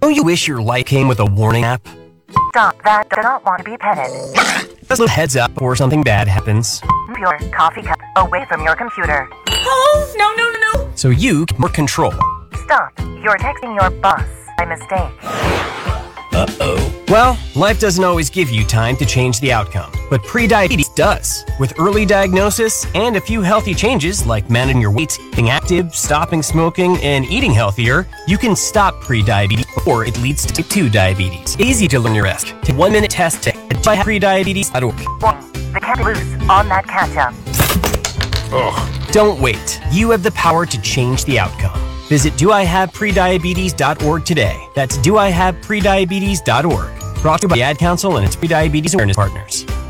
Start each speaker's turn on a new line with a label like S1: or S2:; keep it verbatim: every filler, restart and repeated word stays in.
S1: Don't you wish your life came with a warning app?
S2: Stop that. Do not want to be petted.
S1: Just a heads up before something bad happens.
S2: Move your coffee cup away from your computer.
S3: Oh, no, no, no, no.
S1: So you get more control.
S2: Stop. You're texting your boss by mistake.
S1: Uh-oh. Well, life doesn't always give you time to change the outcome, but prediabetes does. With early diagnosis and a few healthy changes like managing your weight, being active, stopping smoking, and eating healthier, you can stop prediabetes before it leads to type two diabetes. Easy to learn your risk. Take one minute test to prediabetes dot org.
S2: The cat loose on that ketchup.
S1: Ugh. Don't wait. You have the power to change the outcome. Visit do I have prediabetes dot org today. That's do I have prediabetes dot org. Brought to you by the Ad Council and its prediabetes awareness partners.